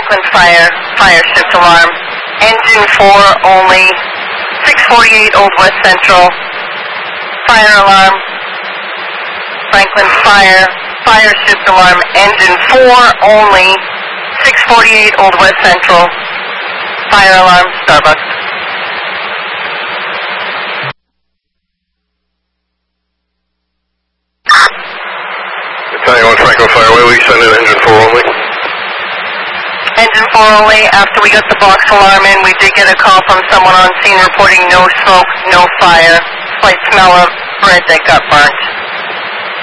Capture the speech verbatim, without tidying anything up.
Franklin Fire, fire shift alarm. Engine four only, six forty-eight Old West Central, fire alarm. Franklin Fire, fire shift alarm. Engine four only, six forty-eight Old West Central, fire alarm, Starbucks. Battalion one Franklin Fire, where we send in engine four only? Engine four only. After we got the box alarm in, we did get a call from someone on scene reporting no smoke, no fire, slight smell of bread that got burnt.